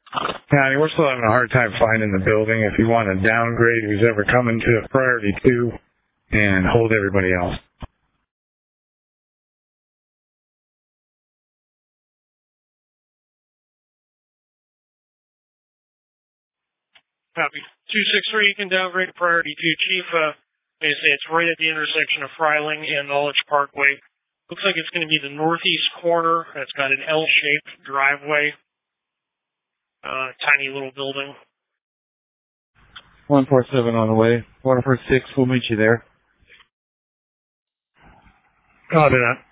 County, we're still having a hard time finding the building. If you want to downgrade who's ever coming to priority 2 and hold everybody else. Copy. 263, you can downgrade to priority 2. Chief, basically it's right at the intersection of Freiling and Knowledge Parkway. Looks like it's going to be the northeast corner. It's got an L-shaped driveway. Tiny little building. 147 on the way. 146, we'll meet you there. Copy that.